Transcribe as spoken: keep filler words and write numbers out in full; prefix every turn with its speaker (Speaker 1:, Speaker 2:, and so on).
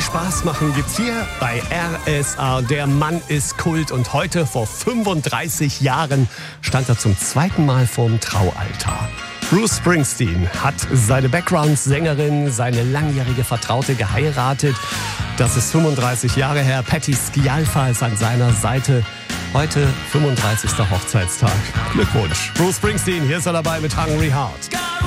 Speaker 1: Spaß machen, gibt's hier bei R S A. Der Mann ist Kult und heute vor fünfunddreißig Jahren stand er zum zweiten Mal vorm Traualtar. Bruce Springsteen hat seine Background-Sängerin, seine langjährige Vertraute geheiratet. Das ist fünfunddreißig Jahre her. Patti Scialfa ist an seiner Seite. Heute fünfunddreißigster Hochzeitstag. Glückwunsch. Bruce Springsteen, hier ist er dabei mit Hungry Heart.